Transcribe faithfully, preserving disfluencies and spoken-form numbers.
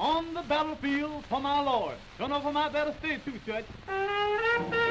on the battlefield for my Lord. Don't know if I might better stay too, Judge.